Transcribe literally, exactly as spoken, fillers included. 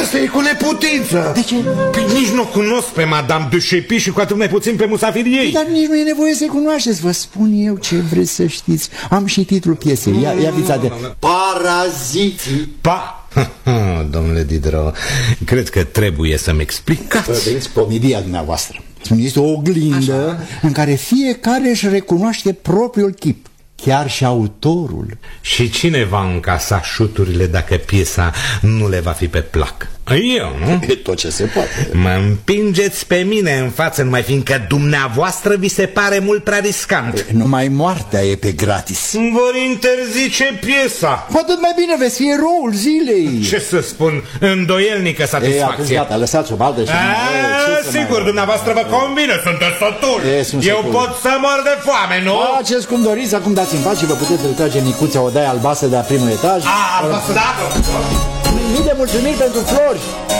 Asta e cu neputință. De ce? Păi nici nu o cunosc pe Madame de Chepy și cu atât mai puțin pe musafirii ei. Dar nici nu e nevoie să-i cunoașteți. Vă spun eu ce vreți să știți. Am și titlul piesei. Ia, ia fița de Paraziții. Pa... Domnule Diderot, cred că trebuie să-mi explicați. Vedeți, comedia dumneavoastră este o oglindă. Așa. În care fiecare își recunoaște propriul chip, chiar și autorul. Și cine va încasa șuturile dacă piesa nu le va fi pe plac? Eu, nu? E tot ce se poate. Mă împingeți pe mine în față numai fiindcă dumneavoastră vi se pare mult prea riscant. Numai moartea e pe gratis. Îmi vor interzice piesa. Cu atât mai bine veți fi eroul zilei. Ce să spun, îndoielnică satisfacție. E, atunci gata, lăsați-o baldă și... A, sigur, mai... dumneavoastră vă convine, sunteți sătuli. Eu pot să mor de foame, nu? Faceți cum doriți, acum dați-mi pace și vă puteți retrage Nicuța odaia albastră de la primul etaj. A, albastru, da? Mii de mulțumiri pentru flori.